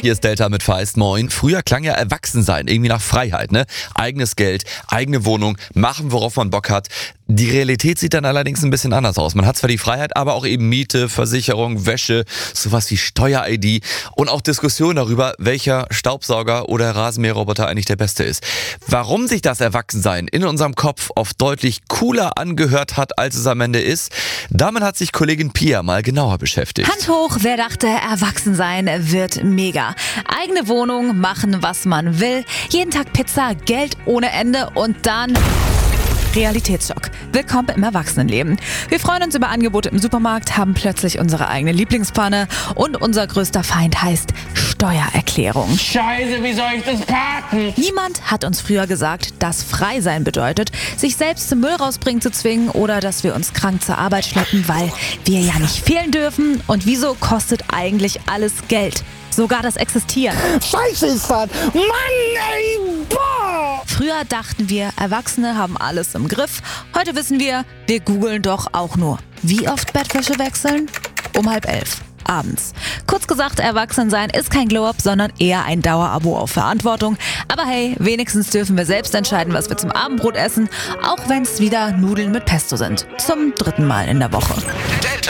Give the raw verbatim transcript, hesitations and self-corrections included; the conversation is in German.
Hier ist Delta mit Feist, moin. Früher klang ja Erwachsensein irgendwie nach Freiheit, ne? Eigenes Geld, eigene Wohnung, machen, worauf man Bock hat. Die Realität sieht dann allerdings ein bisschen anders aus. Man hat zwar die Freiheit, aber auch eben Miete, Versicherung, Wäsche, sowas wie Steuer-I D und auch Diskussionen darüber, welcher Staubsauger oder Rasenmäherroboter eigentlich der beste ist. Warum sich das Erwachsensein in unserem Kopf oft deutlich cooler angehört hat, als es am Ende ist, damit hat sich Kollegin Pia mal genauer beschäftigt. Hand hoch, wer dachte, Erwachsensein wird mega. Eigene Wohnung, machen, was man will, jeden Tag Pizza, Geld ohne Ende und dann Realitätsschock. Willkommen im Erwachsenenleben. Wir freuen uns über Angebote im Supermarkt, haben plötzlich unsere eigene Lieblingspfanne und unser größter Feind heißt Steuererklärung. Scheiße, wie soll ich das parken? Niemand hat uns früher gesagt, dass frei sein bedeutet, sich selbst zum Müll rausbringen zu zwingen oder dass wir uns krank zur Arbeit schleppen, weil wir ja nicht fehlen dürfen. Und wieso kostet eigentlich alles Geld? Sogar das Existieren. Scheiße ist das! Mann, ey, boah! Früher dachten wir, Erwachsene haben alles im Griff. Heute wissen wir, wir googeln doch auch nur. Wie oft Bettwäsche wechseln? Um halb elf. Abends. Kurz gesagt, Erwachsensein ist kein Glow-Up, sondern eher ein Dauerabo auf Verantwortung. Aber hey, wenigstens dürfen wir selbst entscheiden, was wir zum Abendbrot essen, auch wenn es wieder Nudeln mit Pesto sind. Zum dritten Mal in der Woche. Delta.